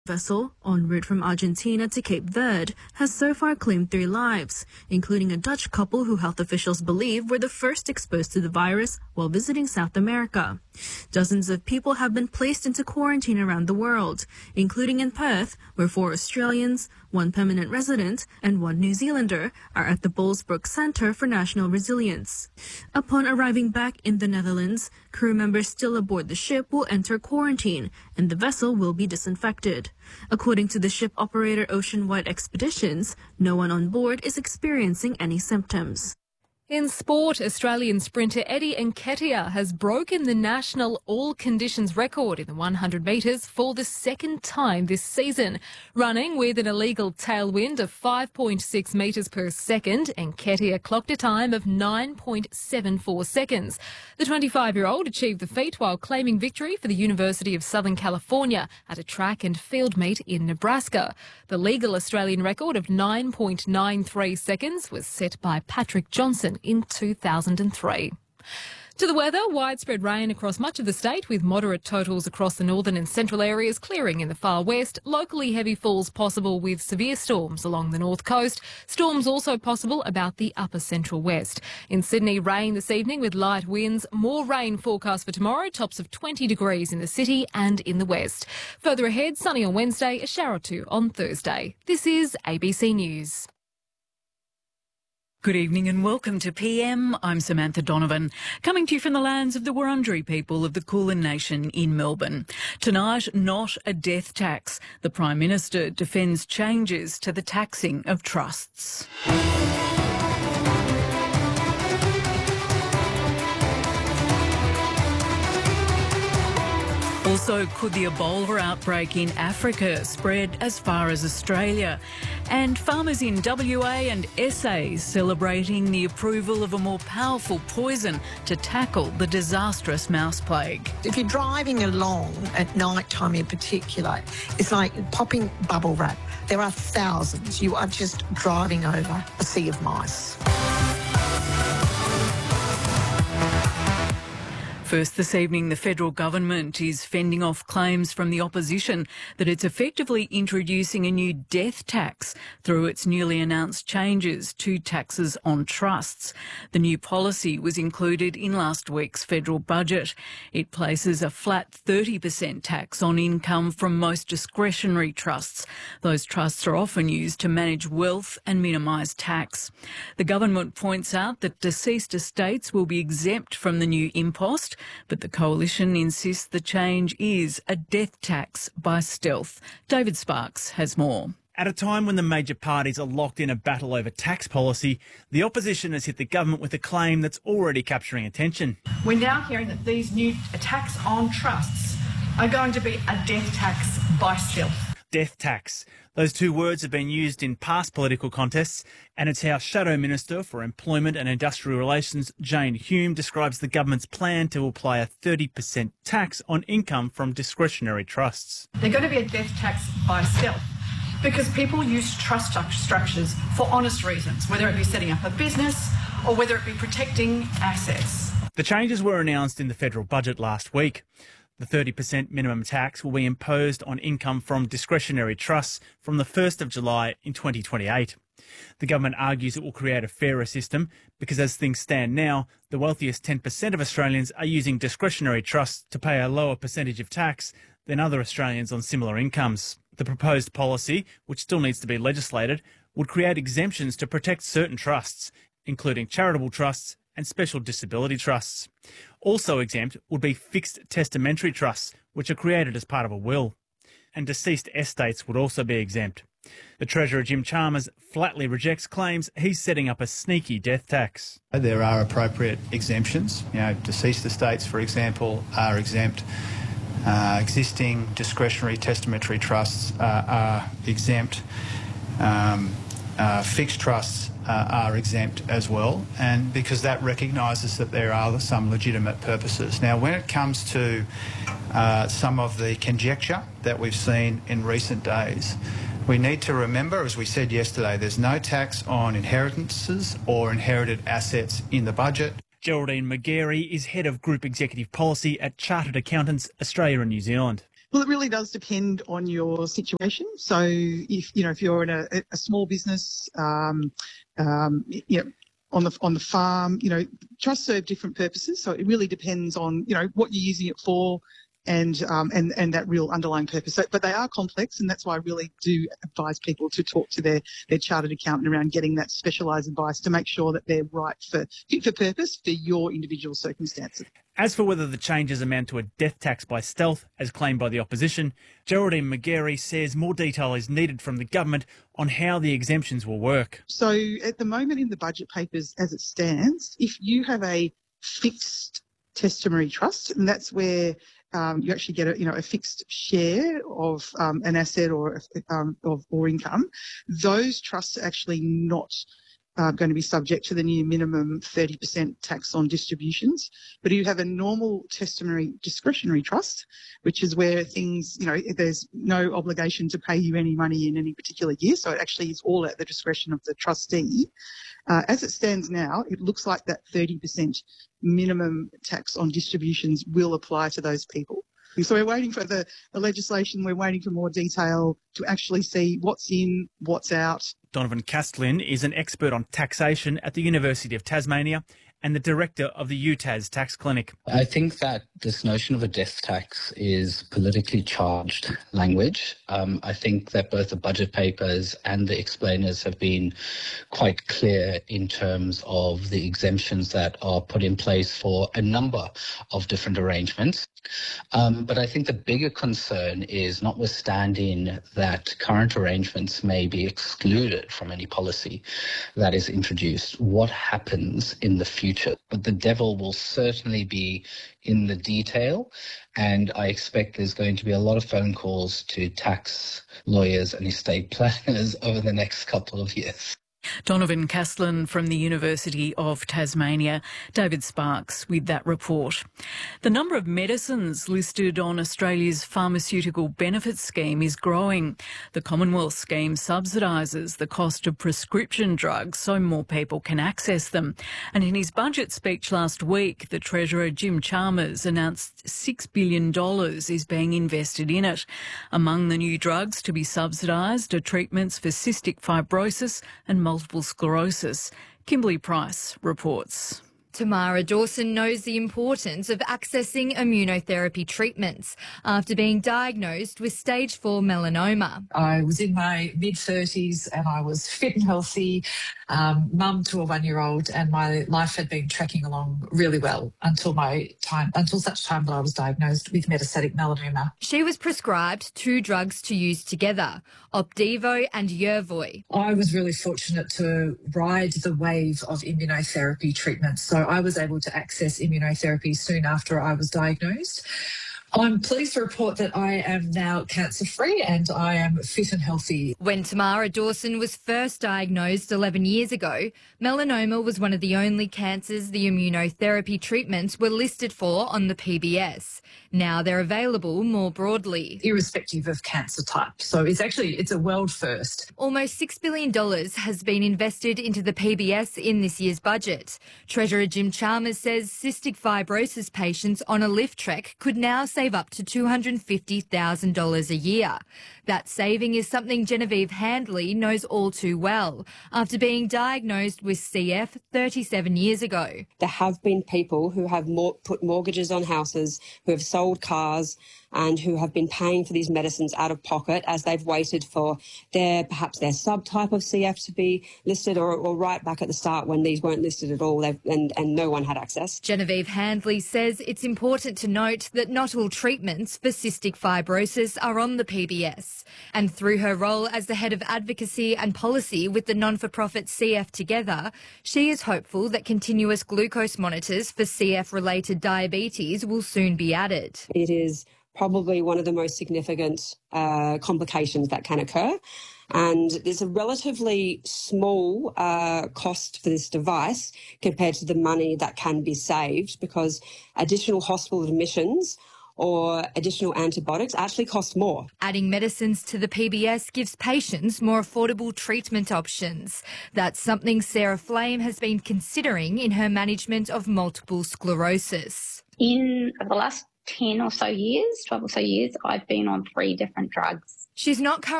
Vessel, en route from Argentina to Cape Verde, has so far claimed 3 lives, including a Dutch couple who health officials believe were the first exposed to the virus while visiting South America. Dozens of people have been placed into quarantine around the world, including in Perth, where 4 Australians, 1 permanent resident, and 1 New Zealander are at the Bullsbrook Centre for National Resilience. Upon arriving back in the Netherlands, crew members still aboard the ship will enter quarantine, and the vessel will be disinfected. According to the ship operator Ocean Wide Expeditions, no one on board is experiencing any symptoms. In sport, Australian sprinter Eddie Nketiah has broken the national all-conditions record in the 100 metres for the second time this season. Running with an illegal tailwind of 5.6 metres per second, Nketiah clocked a time of 9.74 seconds. The 25-year-old achieved the feat while claiming victory for the University of Southern California at a track and field meet in Nebraska. The legal Australian record of 9.93 seconds was set by Patrick Johnson in 2003. To the weather, widespread rain across much of the state with moderate totals across the northern and central areas, clearing in the far west. Locally heavy falls possible with severe storms along the north coast. Storms also possible about the upper central west. In Sydney, rain this evening with light winds. More rain forecast for tomorrow, tops of 20 degrees in the city and in the west. Further ahead, sunny on Wednesday, a shower or 2 on Thursday. This is ABC News. Good evening and welcome to PM. I'm Samantha Donovan, coming to you from the lands of the Wurundjeri people of the Kulin Nation in Melbourne. Tonight, not a death tax. The Prime Minister defends changes to the taxing of trusts. Also, could the Ebola outbreak in Africa spread as far as Australia? And farmers in WA and SA celebrating the approval of a more powerful poison to tackle the disastrous mouse plague. If you're driving along at night time in particular, it's like popping bubble wrap. There are thousands. You are just driving over a sea of mice. First this evening, the federal government is fending off claims from the opposition that it's effectively introducing a new death tax through its newly announced changes to taxes on trusts. The new policy was included in last week's federal budget. It places a flat 30% tax on income from most discretionary trusts. Those trusts are often used to manage wealth and minimise tax. The government points out that deceased estates will be exempt from the new impost, but the coalition insists the change is a death tax by stealth. David Sparks has more. At a time when the major parties are locked in a battle over tax policy, the opposition has hit the government with a claim that's already capturing attention. We're now hearing that these new attacks on trusts are going to be a death tax by stealth. Death tax. Those 2 words have been used in past political contests, and it's how Shadow Minister for Employment and Industrial Relations, Jane Hume, describes the government's plan to apply a 30% tax on income from discretionary trusts. They're going to be a death tax by stealth because people use trust structures for honest reasons, whether it be setting up a business or whether it be protecting assets. The changes were announced in the federal budget last week. The 30% minimum tax will be imposed on income from discretionary trusts from the 1st of July in 2028. The government argues it will create a fairer system because as things stand now, the wealthiest 10% of Australians are using discretionary trusts to pay a lower percentage of tax than other Australians on similar incomes. The proposed policy, which still needs to be legislated, would create exemptions to protect certain trusts, including charitable trusts and special disability trusts. Also exempt would be fixed testamentary trusts, which are created as part of a will. And deceased estates would also be exempt. The Treasurer, Jim Chalmers, flatly rejects claims he's setting up a sneaky death tax. There are appropriate exemptions. Deceased estates, for example, are exempt. Existing discretionary testamentary trusts are exempt. Fixed trusts are exempt as well, and because that recognises that there are some legitimate purposes. Now, when it comes to some of the conjecture that we've seen in recent days, we need to remember, as we said yesterday, there's no tax on inheritances or inherited assets in the budget. Geraldine McGarry is Head of Group Executive Policy at Chartered Accountants Australia and New Zealand. Well, it really does depend on your situation. So if you're in a small business, on the farm, trusts serve different purposes. So it really depends on, what you're using it for and that real underlying purpose. So, but they are complex, and that's why I really do advise people to talk to their chartered accountant around getting that specialised advice to make sure that they're fit for purpose for your individual circumstances. As for whether the changes amount to a death tax by stealth, as claimed by the opposition, Geraldine McGarry says more detail is needed from the government on how the exemptions will work. So at the moment in the budget papers as it stands, if you have a fixed testimony trust, and that's where you actually get a fixed share of an asset or income, those trusts are actually not going to be subject to the new minimum 30% tax on distributions. But you have a normal testimony discretionary trust, which is where things, there's no obligation to pay you any money in any particular year. So it actually is all at the discretion of the trustee. As it stands now, it looks like that 30% minimum tax on distributions will apply to those people. So we're waiting for the legislation, we're waiting for more detail to actually see what's in, what's out. Donovan Castlin is an expert on taxation at the University of Tasmania and the director of the UTAS Tax Clinic. I think that this notion of a death tax is politically charged language. I think that both the budget papers and the explainers have been quite clear in terms of the exemptions that are put in place for a number of different arrangements. But I think the bigger concern is, notwithstanding that current arrangements may be excluded from any policy that is introduced, what happens in the future? But the devil will certainly be in the detail, and I expect there's going to be a lot of phone calls to tax lawyers and estate planners over the next couple of years. Donovan Castlin from the University of Tasmania. David Sparks with that report. The number of medicines listed on Australia's pharmaceutical benefits scheme is growing. The Commonwealth scheme subsidises the cost of prescription drugs so more people can access them. And in his budget speech last week, the Treasurer Jim Chalmers announced $6 billion is being invested in it. Among the new drugs to be subsidised are treatments for cystic fibrosis and multiple sclerosis. Kimberly Price reports. Tamara Dawson knows the importance of accessing immunotherapy treatments after being diagnosed with stage 4 melanoma. I was in my mid-30s and I was fit and healthy, mum to a 1-year-old, and my life had been tracking along really well until such time that I was diagnosed with metastatic melanoma. She was prescribed 2 drugs to use together, Opdivo and Yervoy. I was really fortunate to ride the wave of immunotherapy treatments, so I was able to access immunotherapy soon after I was diagnosed. I'm pleased to report that I am now cancer-free and I am fit and healthy. When Tamara Dawson was first diagnosed 11 years ago, melanoma was one of the only cancers the immunotherapy treatments were listed for on the PBS. Now they're available more broadly. Irrespective of cancer type. So it's a world first. Almost $6 billion has been invested into the PBS in this year's budget. Treasurer Jim Chalmers says cystic fibrosis patients on a lift trek could now save up to $250,000 a year. That saving is something Genevieve Handley knows all too well after being diagnosed with CF 37 years ago. There have been people who have put mortgages on houses, who have sold cars, and who have been paying for these medicines out of pocket as they've waited for perhaps their subtype of CF to be listed, or right back at the start when these weren't listed at all and no one had access. Genevieve Handley says it's important to note that not all treatments for cystic fibrosis are on the PBS. And through her role as the head of advocacy and policy with the non-for-profit CF Together, she is hopeful that continuous glucose monitors for CF-related diabetes will soon be added. It is probably one of the most significant complications that can occur. And there's a relatively small cost for this device compared to the money that can be saved, because additional hospital admissions or additional antibiotics actually cost more. Adding medicines to the PBS gives patients more affordable treatment options. That's something Sarah Flame has been considering in her management of multiple sclerosis. In the last 10 or so years, 12 or so years, I've been on 3 different drugs. She's not currently